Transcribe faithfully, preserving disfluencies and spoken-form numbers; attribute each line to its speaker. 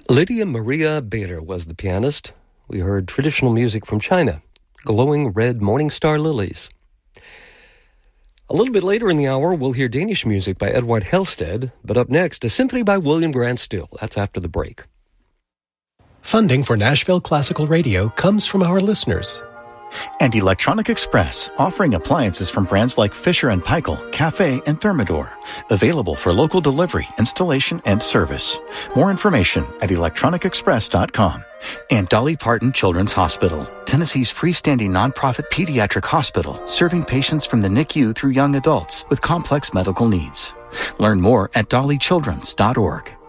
Speaker 1: Lydia Maria Bader was the pianist. We heard traditional music from China, glowing red morning star lilies. A little bit later in the hour, we'll hear Danish music by Edward Helsted, but up next, a symphony by William Grant Still. That's after the break.
Speaker 2: Funding for Nashville Classical Radio comes from our listeners.
Speaker 3: And Electronic Express, offering appliances from brands like Fisher and Paykel, Cafe, and Thermador. Available for local delivery, installation, and service. More information at electronic express dot com. And Dolly Parton Children's Hospital, Tennessee's freestanding nonprofit pediatric hospital, serving patients from the N I C U through young adults with complex medical needs. Learn more at dolly childrens dot org.